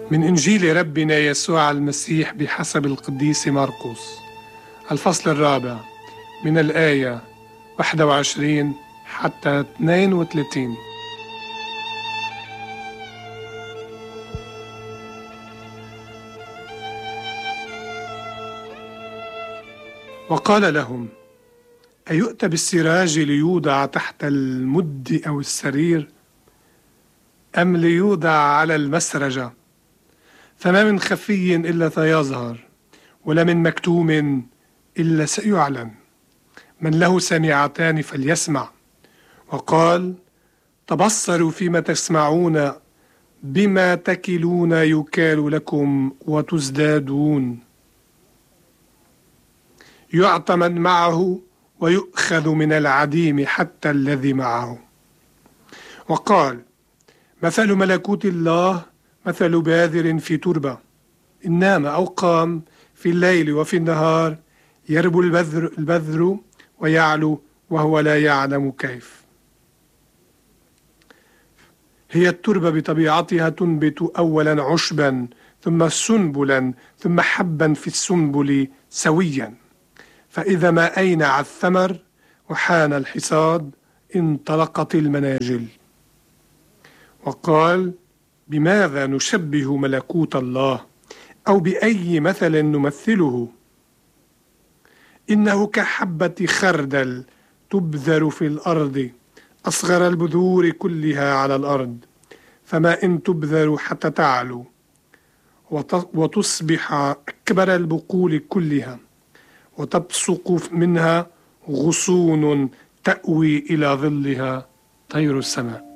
من إنجيل ربنا يسوع المسيح بحسب القديس مرقس، الفصل الرابع، من الآية 21 حتى 32. وقال لهم: أيؤتى بالسراج ليوضع تحت المد أو السرير، أم ليوضع على المسرجة؟ فما من خفي إلا سيظهر، ولا من مكتوم إلا سيعلن. من له سمعتان فليسمع. وقال: تبصروا فيما تسمعون، بما تكلون يكال لكم وتزدادون. يعطى من معه ويؤخذ من العديم حتى الذي معه. وقال: مثل ملكوت الله مثل باذر في تربة، إن نام أو قام في الليل وفي النهار يربو البذر ويعلو وهو لا يعلم كيف. هي التربة بطبيعتها تنبت أولا عشبا، ثم سنبلا، ثم حبا في السنبل سويا. فإذا ما أينع الثمر وحان الحصاد انطلقت المناجل. وقال: بماذا نشبه ملكوت الله، أو بأي مثل نمثله؟ إنه كحبة خردل تبذر في الأرض، أصغر البذور كلها على الأرض، فما إن تبذر حتى تعلو وتصبح أكبر البقول كلها، وتبصق منها غصون تأوي إلى ظلها طير السماء.